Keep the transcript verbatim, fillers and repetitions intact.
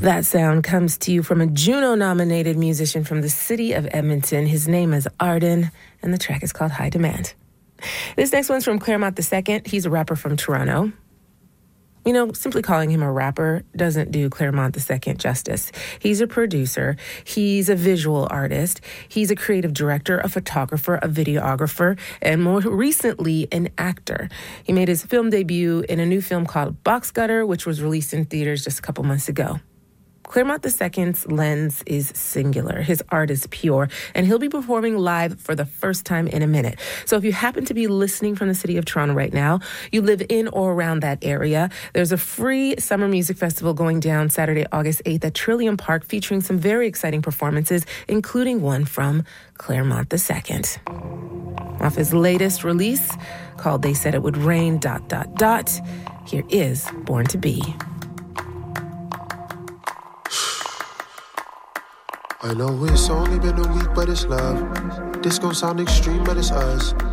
That sound comes to you from a Juno-nominated musician from the city of Edmonton. His name is Arden, and the track is called High Demand. This next one's from Claremont the Second. He's a rapper from Toronto. You know, simply calling him a rapper doesn't do Claremont the Second justice. He's a producer. He's a visual artist. He's a creative director, a photographer, a videographer, and more recently, an actor. He made his film debut in a new film called Box Cutter, which was released in theaters just a couple months ago. Claremont the Second's lens is singular. His art is pure, and he'll be performing live for the first time in a minute. So if you happen to be listening from the city of Toronto right now, you live in or around that area, there's a free summer music festival going down Saturday, August eighth at Trillium Park, featuring some very exciting performances, including one from Claremont the Second. Off his latest release, called They Said It Would Rain, dot, dot, dot, here is Born to Be. I know it's only been a week, but it's love. This gon' sound extreme, but it's us.